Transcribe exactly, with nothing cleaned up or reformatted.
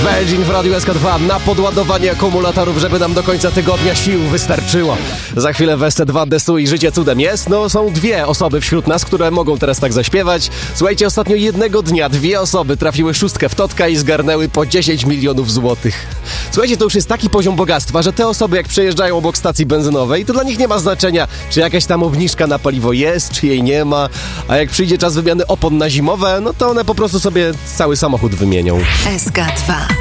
Virgin w Radiu S K dwa na podładowanie akumulatorów, żeby nam do końca tygodnia sił wystarczyło. Za chwilę w S C dwa Desu i Życie cudem jest. No, są dwie osoby wśród nas, które mogą teraz tak zaśpiewać. Słuchajcie, ostatnio jednego dnia dwie osoby trafiły szóstkę w totka i zgarnęły po dziesięć milionów złotych. Słuchajcie, to już jest taki poziom bogactwa, że te osoby jak przejeżdżają obok stacji benzynowej, to dla nich nie ma znaczenia, czy jakaś tam obniżka na paliwo jest, czy jej nie ma. A jak przyjdzie czas wymiany opon na zimowe, no to one po prostu sobie cały samochód wymienią. S K dwa.